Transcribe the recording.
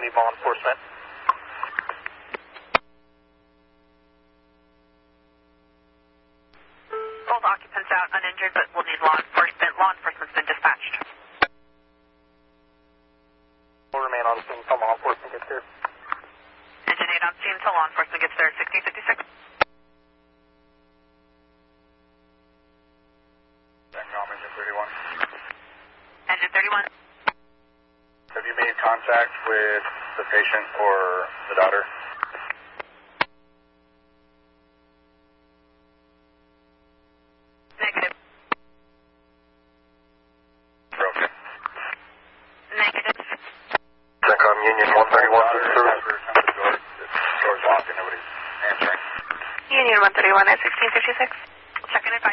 need law enforcement. Both occupants out uninjured, but we'll need law enforcement. Law enforcement's been dispatched. We'll remain on scene until law enforcement gets here. Engine 8 on scene until law enforcement gets there, 1656. Engine 31. Engine 31. Have you made contact with the patient or the daughter? Negative. Broken. Negative. CENTCOM Union 131 to the service. The door's locked and nobody's answering. Union 131 at 1656. Check-in advice.